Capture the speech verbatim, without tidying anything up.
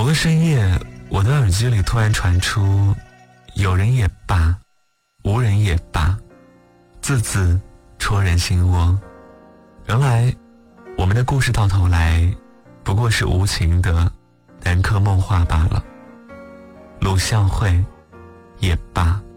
某个深夜，我的耳机里突然传出有人也罢，无人也罢，字字戳人心窝。原来我们的故事到头来不过是无情的南柯梦话罢了。鲁孝蕙也罢。